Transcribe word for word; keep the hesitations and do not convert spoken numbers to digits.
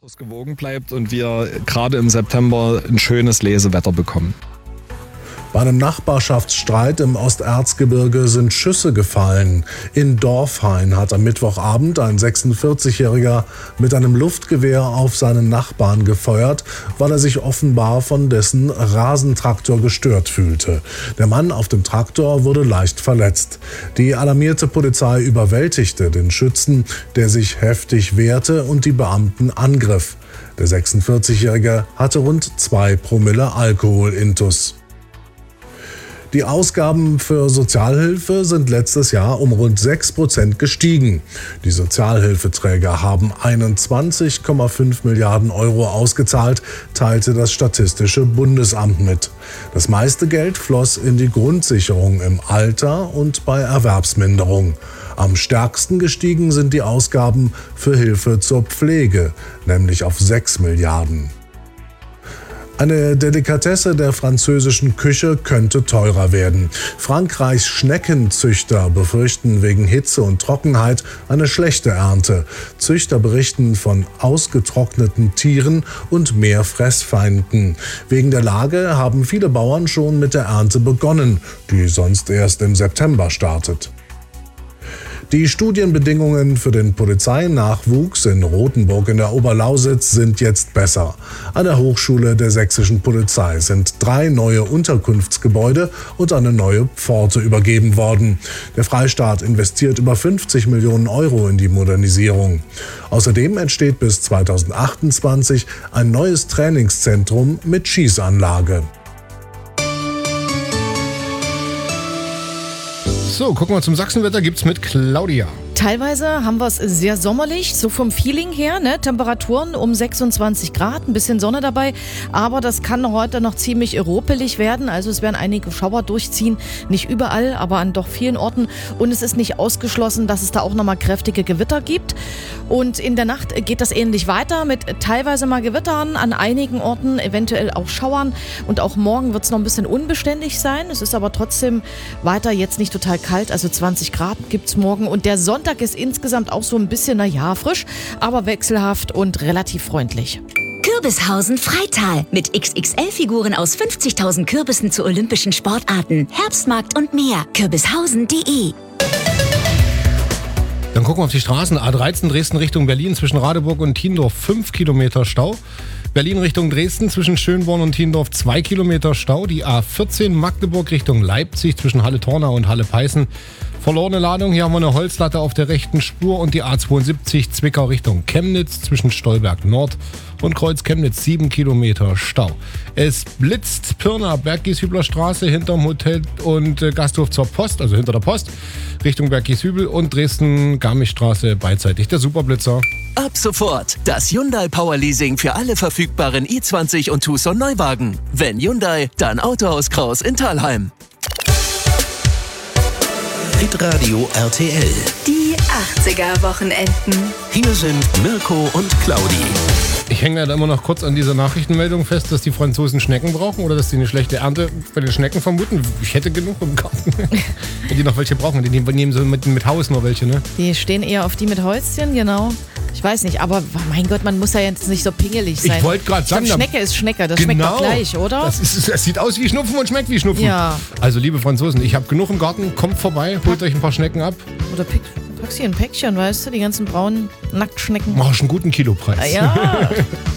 Gewogen bleibt und wir gerade im September ein schönes Lesewetter bekommen. Bei einem Nachbarschaftsstreit im Osterzgebirge sind Schüsse gefallen. In Dorfhain hat am Mittwochabend ein sechsundvierzigjähriger mit einem Luftgewehr auf seinen Nachbarn gefeuert, weil er sich offenbar von dessen Rasentraktor gestört fühlte. Der Mann auf dem Traktor wurde leicht verletzt. Die alarmierte Polizei überwältigte den Schützen, der sich heftig wehrte und die Beamten angriff. Der sechsundvierzigjährige hatte rund zwei Promille Alkoholintus. Die Ausgaben für Sozialhilfe sind letztes Jahr um rund sechs Prozent gestiegen. Die Sozialhilfeträger haben einundzwanzig Komma fünf Milliarden Euro ausgezahlt, teilte das Statistische Bundesamt mit. Das meiste Geld floss in die Grundsicherung im Alter und bei Erwerbsminderung. Am stärksten gestiegen sind die Ausgaben für Hilfe zur Pflege, nämlich auf sechs Milliarden. Eine Delikatesse der französischen Küche könnte teurer werden. Frankreichs Schneckenzüchter befürchten wegen Hitze und Trockenheit eine schlechte Ernte. Züchter berichten von ausgetrockneten Tieren und mehr Fressfeinden. Wegen der Lage haben viele Bauern schon mit der Ernte begonnen, die sonst erst im September startet. Die Studienbedingungen für den Polizeinachwuchs in Rothenburg in der Oberlausitz sind jetzt besser. An der Hochschule der sächsischen Polizei sind drei neue Unterkunftsgebäude und eine neue Pforte übergeben worden. Der Freistaat investiert über fünfzig Millionen Euro in die Modernisierung. Außerdem entsteht bis zweitausendachtundzwanzig ein neues Trainingszentrum mit Schießanlage. So, gucken wir zum Sachsenwetter, gibt's mit Claudia. Teilweise haben wir es sehr sommerlich, so vom Feeling her, ne? Temperaturen um sechsundzwanzig Grad, ein bisschen Sonne dabei, aber das kann heute noch ziemlich ruppelig werden, also es werden einige Schauer durchziehen, nicht überall, aber an doch vielen Orten und es ist nicht ausgeschlossen, dass es da auch nochmal kräftige Gewitter gibt und in der Nacht geht das ähnlich weiter mit teilweise mal Gewittern, an einigen Orten eventuell auch Schauern und auch morgen wird es noch ein bisschen unbeständig sein, es ist aber trotzdem weiter jetzt nicht total kalt, also zwanzig Grad gibt es morgen und der Sonntag ist insgesamt auch so ein bisschen, naja, frisch, aber wechselhaft und relativ freundlich. Kürbishausen Freital mit X X L-Figuren aus fünfzigtausend Kürbissen zu olympischen Sportarten, Herbstmarkt und mehr. kürbishausen punkt de. Dann gucken wir auf die Straßen. A dreizehn Dresden Richtung Berlin zwischen Radeburg und Thiendorf fünf Kilometer Stau. Berlin Richtung Dresden zwischen Schönborn und Thiendorf zwei Kilometer Stau. Die A vierzehn Magdeburg Richtung Leipzig zwischen Halle-Tornau und Halle-Peißen. Verlorene Ladung, hier haben wir eine Holzlatte auf der rechten Spur und die A zweiundsiebzig Zwickau Richtung Chemnitz zwischen Stolberg Nord und Kreuz Chemnitz sieben Kilometer Stau. Es blitzt Pirna, Berggieshübler Straße hinterm Hotel und Gasthof zur Post, also hinter der Post, Richtung Berggieshübel und Dresden-Garmisch-Straße beidseitig der Superblitzer. Ab sofort das Hyundai Power Leasing für alle verfügbaren i zwanzig und Tucson Neuwagen. Wenn Hyundai, dann Autohaus Kraus in Thalheim. Hitradio R T L. Die achtziger-Wochenenden. Hier sind Mirko und Claudi. Ich hänge ja da immer noch kurz an dieser Nachrichtenmeldung fest, dass die Franzosen Schnecken brauchen oder dass die eine schlechte Ernte bei den Schnecken vermuten. Ich hätte genug im Garten. Wenn die noch welche brauchen, die nehmen so mit, mit Haus nur welche, ne? Die stehen eher auf die mit Häuschen, genau. Ich weiß nicht, aber mein Gott, man muss ja jetzt nicht so pingelig sein. Ich wollte gerade sagen, glaub, Schnecke ist Schnecke, das genau, schmeckt doch gleich, oder? Das, ist, das sieht aus wie Schnupfen und schmeckt wie Schnupfen. Ja. Also liebe Franzosen, ich habe genug im Garten, kommt vorbei, holt euch ein paar Schnecken ab. Oder pick, packst hier ein Päckchen, weißt du, die ganzen braunen Nacktschnecken. Mach ich einen guten Kilopreis. Ja.